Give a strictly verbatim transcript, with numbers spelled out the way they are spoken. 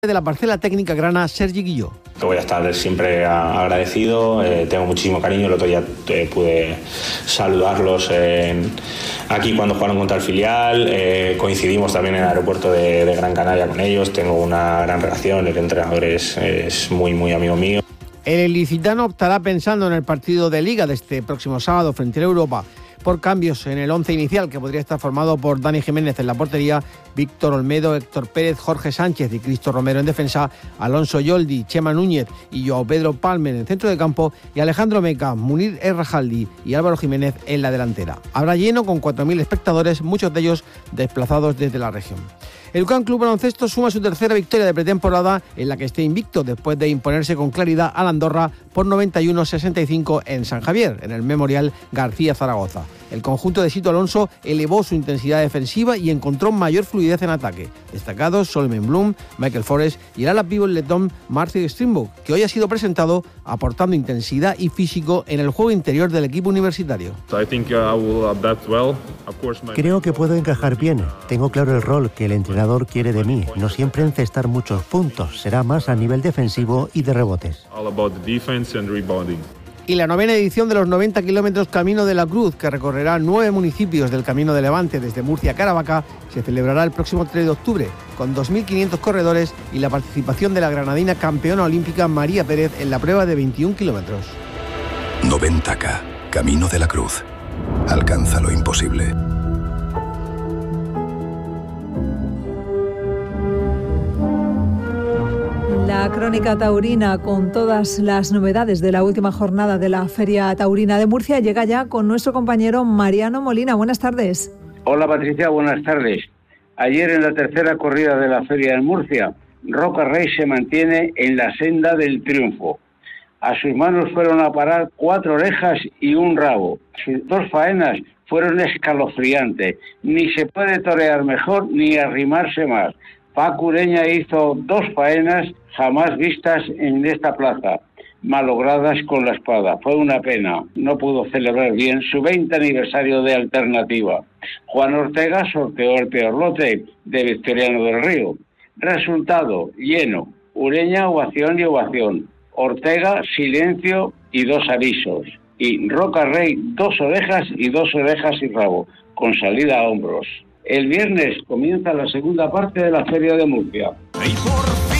de la parcela técnica grana, Sergi Guilló. Te voy a estar siempre agradecido, eh, tengo muchísimo cariño. El otro día eh, pude saludarlos en, aquí cuando jugaron contra el filial, eh, coincidimos también en el aeropuerto de, de Gran Canaria con ellos, tengo una gran relación, el entrenador es, es muy muy amigo mío. El ilicitano optará, pensando en el partido de Liga de este próximo sábado frente a Europa, por cambios en el once inicial, que podría estar formado por Dani Jiménez en la portería, Víctor Olmedo, Héctor Pérez, Jorge Sánchez y Cristo Romero en defensa, Alonso Yoldi, Chema Núñez y Joao Pedro Palmer en centro de campo y Alejandro Meca, Munir Errajaldi y Álvaro Jiménez en la delantera. Habrá lleno con cuatro mil espectadores, muchos de ellos desplazados desde la región. El U C A M Club Baloncesto suma su tercera victoria de pretemporada, en la que está invicto después de imponerse con claridad al Andorra por noventa y uno a sesenta y cinco en San Javier, en el Memorial García Zaragoza. El conjunto de Sito Alonso elevó su intensidad defensiva y encontró mayor fluidez en ataque. Destacados Solomon Bloom, Michael Forrest y el ala pívot letón Marcel Strimbo, que hoy ha sido presentado aportando intensidad y físico en el juego interior del equipo universitario. Creo que puedo encajar bien. Tengo claro el rol que el entrenador quiere de mí. No siempre encestar muchos puntos, será más a nivel defensivo y de rebotes. Y la novena edición de los noventa kilómetros Camino de la Cruz, que recorrerá nueve municipios del Camino de Levante desde Murcia a Caravaca, se celebrará el próximo tres de octubre, con dos mil quinientos corredores y la participación de la granadina campeona olímpica María Pérez en la prueba de veintiún kilómetros. noventa K, Camino de la Cruz. Alcanza lo imposible. La crónica taurina, con todas las novedades de la última jornada de la Feria Taurina de Murcia, llega ya con nuestro compañero Mariano Molina. Buenas tardes. Hola Patricia, buenas tardes. Ayer, en la tercera corrida de la Feria de Murcia, Roca Rey se mantiene en la senda del triunfo. A sus manos fueron a parar cuatro orejas y un rabo. Sus dos faenas fueron escalofriantes. Ni se puede torear mejor ni arrimarse más. Paco Ureña hizo dos faenas jamás vistas en esta plaza, malogradas con la espada. Fue una pena, no pudo celebrar bien su veinte aniversario de Alternativa. Juan Ortega sorteó el peor lote de Victoriano del Río. Resultado, lleno. Ureña, ovación y ovación. Ortega, silencio y dos avisos. Y Roca Rey, dos orejas y dos orejas y rabo, con salida a hombros. El viernes comienza la segunda parte de la Feria de Murcia.